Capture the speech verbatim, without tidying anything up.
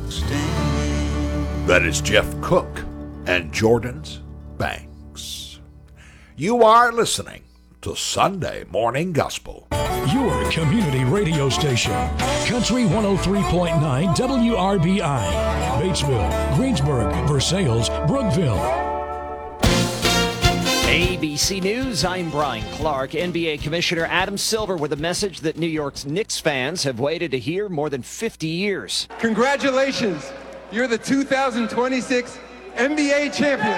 That is Jeff Cook and Jordan's Banks. You are listening to Sunday Morning Gospel. Your community radio station. Country one oh three point nine W R B I. Batesville, Greensburg, Versailles, Brookville. A B C News, I'm Brian Clark. N B A Commissioner Adam Silver with a message that New York's Knicks fans have waited to hear more than fifty years. Congratulations. You're the two thousand twenty-six N B A champion.